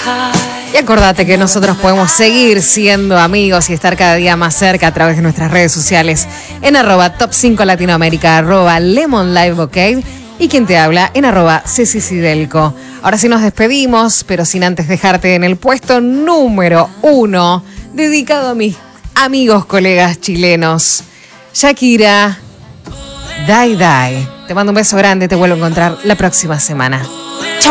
Y acordate que nosotros podemos seguir siendo amigos y estar cada día más cerca a través de nuestras redes sociales en @Top5 Latinoamérica, @Lemon Live OK, y quien te habla en @Ceci Sidelco. Ahora sí nos despedimos, pero sin antes dejarte en el puesto número 1, dedicado a mis amigos, colegas chilenos. Shakira, Die Die. Te mando un beso grande, te vuelvo a encontrar la próxima semana.